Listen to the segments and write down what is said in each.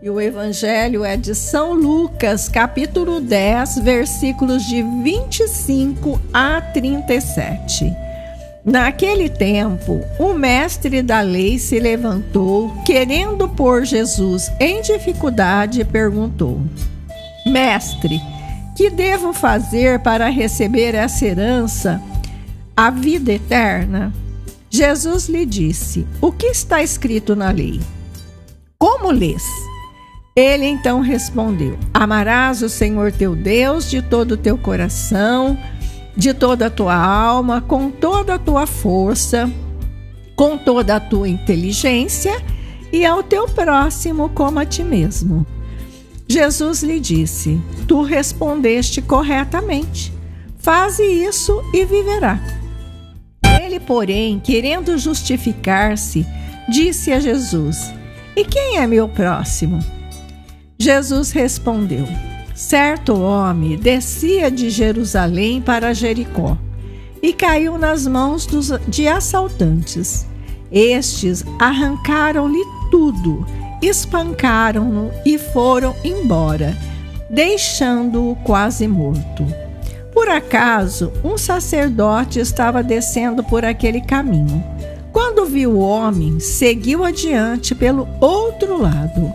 E o evangelho é de São Lucas, capítulo 10, versículos de 25 a 37. Naquele tempo, o mestre da lei se levantou, querendo pôr Jesus em dificuldade, e perguntou: Mestre, que devo fazer para receber essa herança, a vida eterna? Jesus lhe disse: O que está escrito na lei? Como lês? Ele então respondeu: Amarás o Senhor teu Deus de todo o teu coração, de toda a tua alma, com toda a tua força, com toda a tua inteligência, e ao teu próximo como a ti mesmo. Jesus lhe disse: Tu respondeste corretamente. Faze isso e viverá. Ele, porém, querendo justificar-se, disse a Jesus: E quem é meu próximo? Jesus respondeu: Certo homem descia de Jerusalém para Jericó e caiu nas mãos de assaltantes. Estes arrancaram-lhe tudo, espancaram-no e foram embora, deixando-o quase morto. Por acaso, um sacerdote estava descendo por aquele caminho. Quando viu o homem, seguiu adiante pelo outro lado.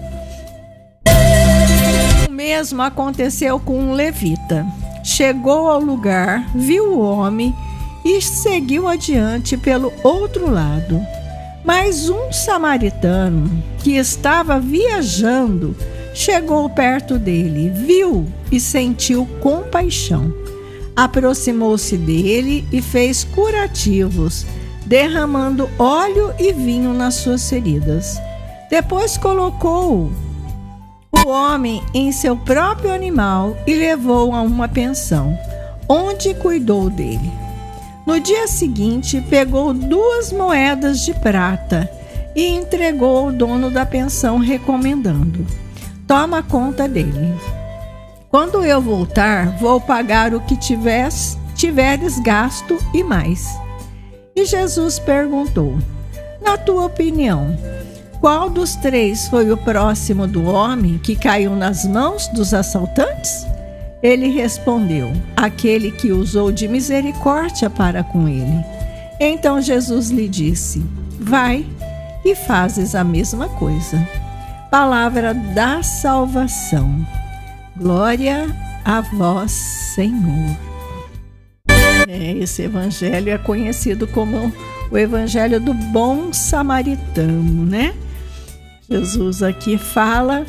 O mesmo aconteceu com um levita. Chegou ao lugar, viu o homem e seguiu adiante pelo outro lado. Mas um samaritano que estava viajando chegou perto dele, viu e sentiu compaixão. Aproximou-se dele e fez curativos, derramando óleo e vinho nas suas feridas. Depois colocou o homem em seu próprio animal e levou-o a uma pensão, onde cuidou dele. No dia seguinte, pegou 2 moedas de prata e entregou ao dono da pensão, recomendando: Toma conta dele. Quando eu voltar, vou pagar o que tiveres gasto e mais. E Jesus perguntou: Na tua opinião, qual dos 3 foi o próximo do homem que caiu nas mãos dos assaltantes? Ele respondeu: Aquele que usou de misericórdia para com ele. Então Jesus lhe disse: Vai e fazes a mesma coisa. Palavra da salvação. Glória a vós, Senhor. Esse evangelho é conhecido como o evangelho do bom samaritano, né? Jesus aqui fala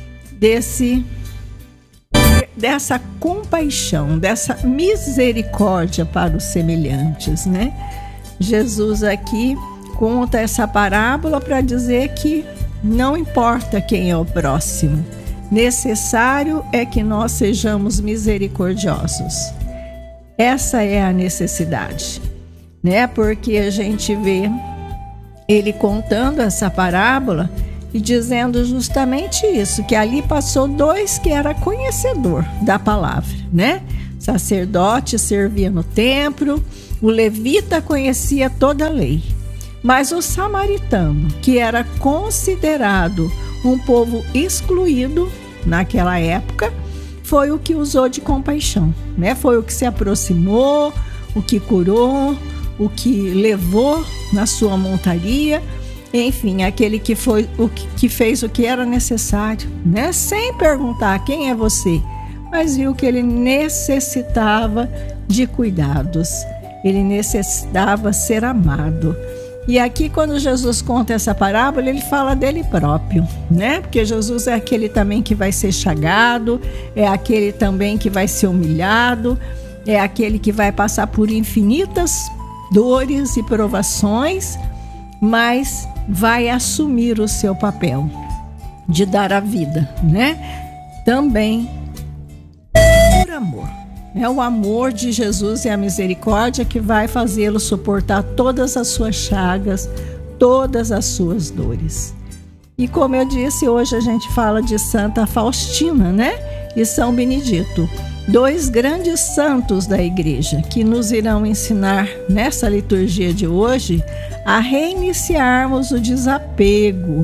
dessa compaixão, dessa misericórdia para os semelhantes, né? Jesus aqui conta essa parábola para dizer que não importa quem é o próximo, necessário é que nós sejamos misericordiosos. Essa é a necessidade, né? Porque a gente vê ele contando essa parábola e dizendo justamente isso, que ali passou 2 que era conhecedor da palavra, né? Sacerdote servia no templo, o levita conhecia toda a lei, mas o samaritano, que era considerado um povo excluído naquela época, foi o que usou de compaixão, né? Foi o que se aproximou, o que curou, o que levou na sua montaria, enfim, aquele que foi o que fez o que era necessário, né? Sem perguntar quem é você, mas viu que ele necessitava de cuidados, ele necessitava ser amado. E aqui, quando Jesus conta essa parábola, ele fala dele próprio, né? Porque Jesus é aquele também que vai ser chagado, é aquele também que vai ser humilhado, é aquele que vai passar por infinitas dores e provações, mas vai assumir o seu papel de dar a vida, né? Também por amor. É o amor de Jesus e a misericórdia que vai fazê-lo suportar todas as suas chagas, todas as suas dores. E como eu disse, hoje a gente fala de Santa Faustina, né? E São Benedito, 2 grandes santos da igreja que nos irão ensinar nessa liturgia de hoje a reiniciarmos o desapego,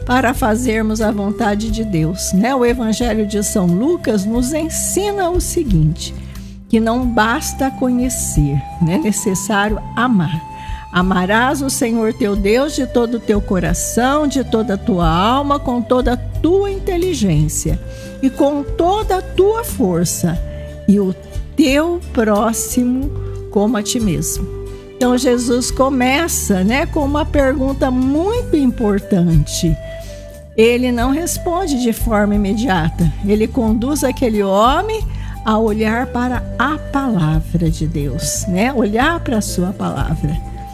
para fazermos a vontade de Deus, né? O Evangelho de São Lucas nos ensina o seguinte, que não basta conhecer, né? É necessário amar. Amarás o Senhor teu Deus de todo o teu coração, de toda a tua alma, com toda a tua inteligência e com toda a tua força, e o teu próximo como a ti mesmo. Então Jesus começa, né, com uma pergunta muito importante. Ele não responde de forma imediata. Ele conduz aquele homem a olhar para a palavra de Deus, né? Olhar para a sua palavra.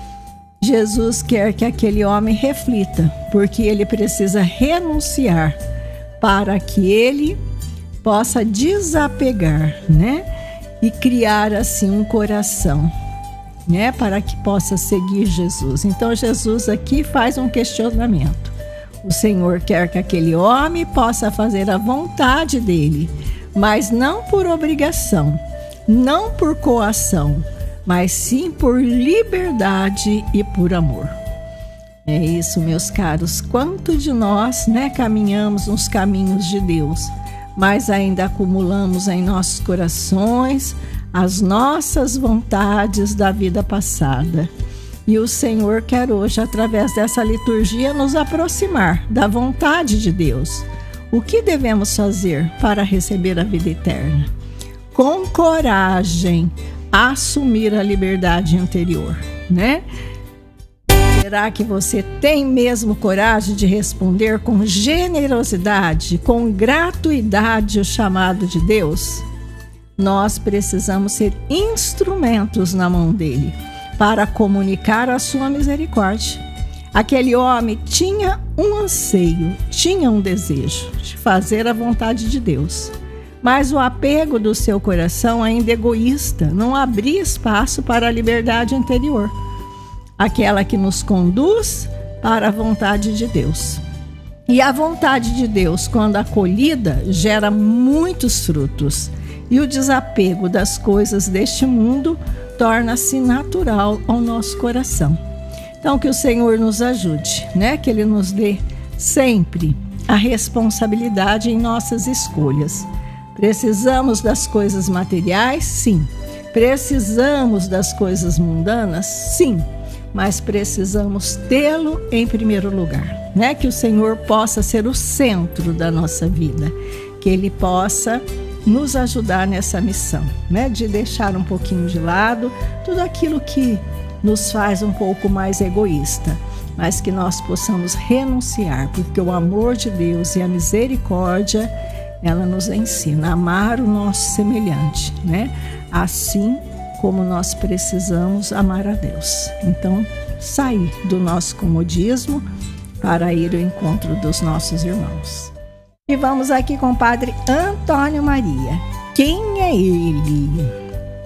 Jesus quer que aquele homem reflita, porque ele precisa renunciar para que ele possa desapegar, né? E criar assim um coração, né? Para que possa seguir Jesus. Então Jesus aqui faz um questionamento. O Senhor quer que aquele homem possa fazer a vontade dele, mas não por obrigação, não por coação, mas sim por liberdade e por amor. É isso, meus caros. Quanto de nós, né, caminhamos nos caminhos de Deus, mas ainda acumulamos em nossos corações as nossas vontades da vida passada. E o Senhor quer hoje, através dessa liturgia, nos aproximar da vontade de Deus. O que devemos fazer para receber a vida eterna? Com coragem, assumir a liberdade interior, né? Será que você tem mesmo coragem de responder com generosidade, com gratuidade o chamado de Deus? Nós precisamos ser instrumentos na mão dele para comunicar a sua misericórdia. Aquele homem tinha um anseio, tinha um desejo de fazer a vontade de Deus. Mas o apego do seu coração ainda egoísta não abria espaço para a liberdade interior, aquela que nos conduz para a vontade de Deus. E a vontade de Deus, quando acolhida, gera muitos frutos. E o desapego das coisas deste mundo torna-se natural ao nosso coração. Então, que o Senhor nos ajude, né? Que Ele nos dê sempre a responsabilidade em nossas escolhas. Precisamos das coisas materiais? Sim. Precisamos das coisas mundanas? Sim. Mas precisamos tê-lo em primeiro lugar, né? Que o Senhor possa ser o centro da nossa vida, que Ele possa nos ajudar nessa missão, né? De deixar um pouquinho de lado tudo aquilo que nos faz um pouco mais egoísta, mas que nós possamos renunciar, porque o amor de Deus e a misericórdia, ela nos ensina a amar o nosso semelhante, né? Assim como nós precisamos amar a Deus. Então, sair do nosso comodismo para ir ao encontro dos nossos irmãos. E vamos aqui com o Padre Antônio Maria. Quem é ele?